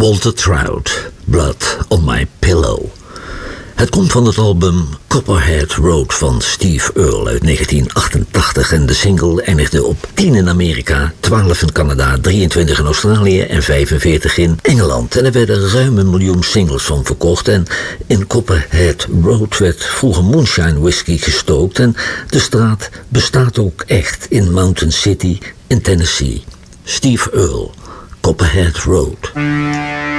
Walter Trout, Blood on My Pillow. Het komt van het album Copperhead Road van Steve Earle uit 1988 en de single eindigde op 10 in Amerika, 12 in Canada, 23 in Australië en 45 in Engeland. En er werden ruim 1 miljoen singles van verkocht en in Copperhead Road werd vroeger moonshine whisky gestookt en de straat bestaat ook echt in Mountain City in Tennessee. Steve Earle, Copperhead Road.